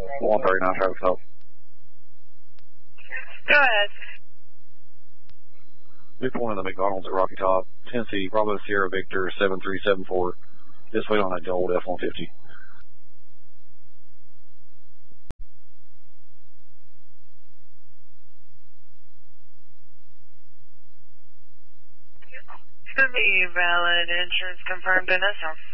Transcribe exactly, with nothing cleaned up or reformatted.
one thirty-nine traffic stop. Go ahead. We point in the McDonald's at Rocky Top, Tennessee, Bravo Sierra Victor seven three seven four. Just wait on that gold F one fifty. Should be valid insurance confirmed in S O.